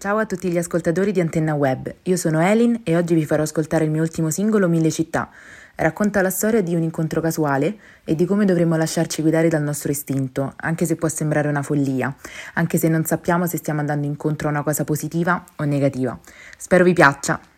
Ciao a tutti gli ascoltatori di Antenna Web, io sono Elin e oggi vi farò ascoltare il mio ultimo singolo Mille città. Racconta la storia di un incontro casuale e di come dovremmo lasciarci guidare dal nostro istinto, anche se può sembrare una follia, anche se non sappiamo se stiamo andando incontro a una cosa positiva o negativa. Spero vi piaccia!